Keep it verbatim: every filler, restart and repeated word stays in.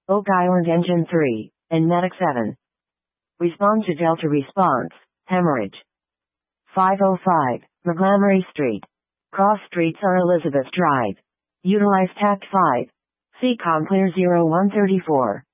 Oak Island Engine three, and Medic seven. Respond to Delta response, hemorrhage. five oh five, Montgomery Street. Cross streets are Elizabeth Drive. Utilize Tact five. C COM clear zero one three four.